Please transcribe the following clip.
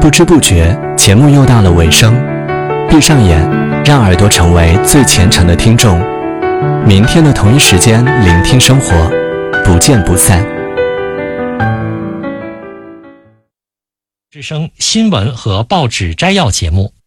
不知不觉，节目又到了尾声。闭上眼，让耳朵成为最虔诚的听众。明天的同一时间，聆听生活，不见不散。 之声新闻和报纸摘要节目。